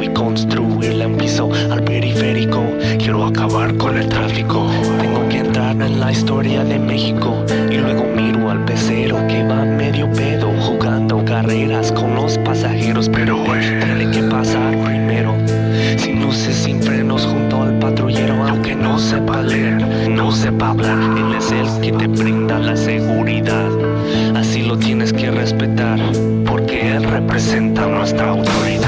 y construirla en piso al periférico. Quiero acabar con el tráfico. Tengo que entrar en la historia de México. Y luego miro al pecero que va medio pedo, jugando carreras con los pasajeros. Pero tiene que pasar primero, sin luces, sin frenos, junto al patrullero. Aunque no sepa leer, no sepa hablar, él es el que te brinda la seguridad. Así lo tienes que respetar, porque él representa nuestra autoridad.